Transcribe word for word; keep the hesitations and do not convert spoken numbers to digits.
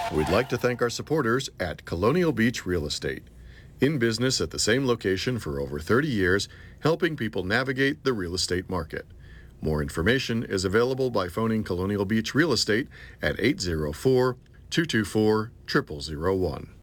We'd like to thank our supporters at Colonial Beach Real Estate. In business at the same location for over thirty years, helping people navigate the real estate market. More information is available by phoning Colonial Beach Real Estate at eight zero four, two two four, zero zero zero one.